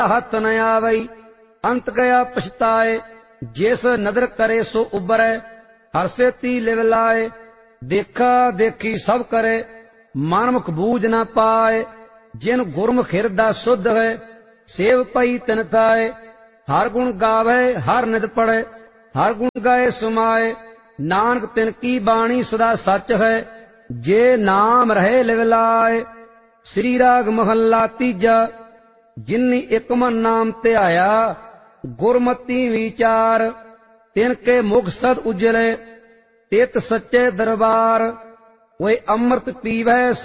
हथ न आवई, अंत गया पछताए। जिस नदर करे सो उबरै, हरसेती लिव लाए। देखा देखी सब करे, मनमुख बूझ न पाए। जिन गुरमुख हिरदा शुद्ध है, सेव पई तिन थाए। हर गुण गावे हर नित पढ़े, हर गुण गाए सुमाए। नानक तिन की बाणी सदा सच है, जे नाम रहे लिव लाए। श्री राग महला तीजा। जिन्नी एक मन नाम ध्याया, गुरमति विचार। तिनके मुख सद उजले, तित सच्चे दरबार। वे अमृत पीवै